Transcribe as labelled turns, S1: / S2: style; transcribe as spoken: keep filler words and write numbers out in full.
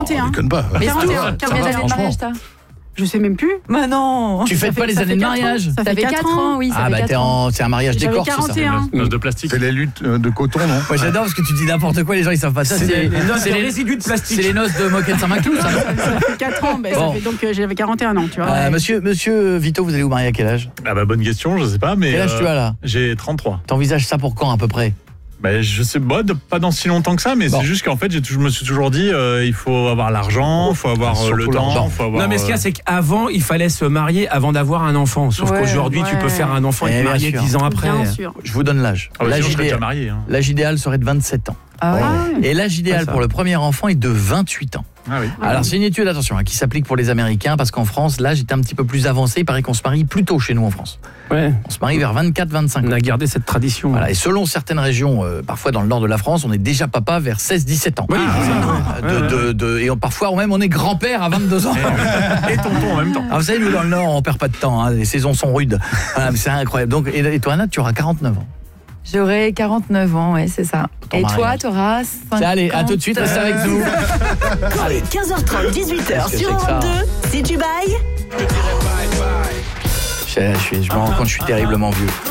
S1: quarante et un.
S2: On déconne pas.
S3: Mais
S1: quarante et un.
S3: tout, combien d'années de mariage t'as?
S1: Je sais même plus.
S3: Mais non.
S4: Tu fêtes pas les années de mariage?
S1: Ça fait quatre ans,
S3: oui. Ça
S4: Ah
S3: fait
S4: bah
S3: quatre
S4: t'es
S3: ans.
S4: en... c'est un mariage
S1: J'avais
S4: d'écorce, ça.
S1: quarante et un.
S5: Noce de plastique.
S2: C'est les luttes de coton, non?
S4: Moi j'adore parce que tu dis n'importe quoi, les gens ils savent pas ça.
S6: C'est
S4: C'est
S6: les noces
S4: c'est
S6: de
S4: les
S6: résidus de plastique.
S4: C'est les noces de Moquette Saint-Maclou, ça.
S1: Ça fait quatre ans. Ben, ça
S4: Bon.
S1: fait donc euh, j'avais quarante et un ans, tu vois.
S4: Euh, monsieur, monsieur Vito, vous allez vous marier à quel âge?
S5: Ah bah bonne question, je sais pas, mais.
S4: Quel âge
S5: euh,
S4: tu as là?
S5: J'ai trente-trois.
S4: T'envisages ça pour quand à peu près?
S5: Bah, je sais pas, de- pas dans si longtemps que ça, mais
S4: Bon.
S5: c'est juste qu'en fait, j'ai tou- je me suis toujours dit, euh, il faut avoir l'argent, il faut avoir euh,
S2: Surtout
S5: le temps,
S2: l'argent.
S5: il faut avoir.
S6: Non mais ce qu'il y a c'est qu'avant il fallait se marier avant d'avoir un enfant. Sauf
S1: Ouais,
S6: qu'aujourd'hui tu
S1: ouais.
S6: peux faire un enfant et
S4: Eh,
S6: te
S4: bien
S6: marier
S4: sûr.
S6: dix ans après.
S1: Bien sûr.
S4: Je vous donne l'âge.
S5: Ah bah,
S4: L'âge
S5: sinon, je serais déjà
S4: idéal,
S5: marié. Hein.
S4: l'âge idéal serait de vingt-sept ans.
S3: Ah ouais.
S4: Et l'âge idéal
S6: Ouais, ça.
S4: pour le premier enfant est de vingt-huit ans.
S5: Ah oui.
S4: Alors c'est une étude, attention, hein, qui s'applique pour les Américains parce qu'en France, l'âge est un petit peu plus avancé. Il paraît qu'on se marie plus tôt chez nous en France.
S6: Ouais.
S4: On se marie vers vingt-quatre vingt-cinq
S6: On
S4: ans.
S6: a gardé cette tradition.
S4: Voilà, et selon certaines régions, euh, parfois dans le nord de la France, on est déjà papa vers seize dix-sept ans.
S6: Oui, c'est ça, ouais.
S4: De, de, de, et on, parfois même on est grand-père à vingt-deux ans.
S5: Et tonton en même temps.
S4: Ah, vous savez, nous dans le nord, on perd pas de temps, hein, les saisons sont rudes. Voilà, mais c'est incroyable. Donc, et, et toi, Anna, tu auras quarante-neuf ans.
S3: J'aurai quarante-neuf ans, ouais, c'est ça.
S4: Ton
S3: Et
S4: mariage.
S3: toi, t'auras cinquante.
S4: Allez, à tout de suite, restez avec nous.
S7: Allez, quinze heures trente, dix-huit heures
S4: Qu'est-ce que
S7: sur
S4: c'est que ça
S7: Europe deux. Si tu bailles,
S4: Je, je, suis- je me rends compte, je suis terriblement vieux.